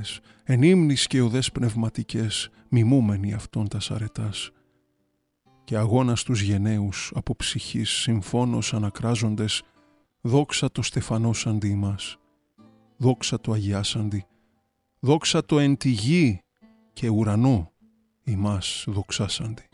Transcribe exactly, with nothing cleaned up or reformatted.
ύλες, εν ύμνης και οδές πνευματικές, μιμούμενοι αυτόν τας αρετάς. Και αγώνας τους γενναίους από ψυχής συμφώνως ανακράζοντες, δόξα το στεφανώσαντι ημάς, δόξα το αγιάσαντι, δόξα το εν τη γη και ουρανό ημάς δοξάσαντι.